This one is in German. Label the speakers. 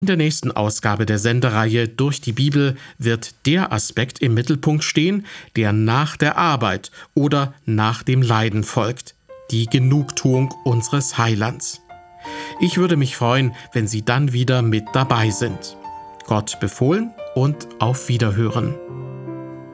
Speaker 1: In der nächsten Ausgabe der Sendereihe Durch die Bibel wird der Aspekt im Mittelpunkt stehen, der nach der Arbeit oder nach dem Leiden folgt, die Genugtuung unseres Heilands. Ich würde mich freuen, wenn Sie dann wieder mit dabei sind. Gott befohlen und auf Wiederhören.